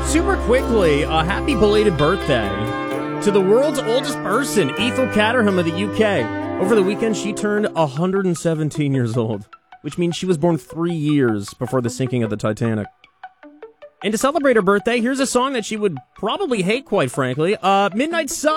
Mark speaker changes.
Speaker 1: Super quickly, a happy belated birthday to the world's oldest person, Ethel Caterham of the UK. Over the weekend, she turned 117 years old, which means she was born 3 years before the sinking of the Titanic. And to celebrate her birthday, here's a song that she would probably hate, quite frankly. Midnight Sun.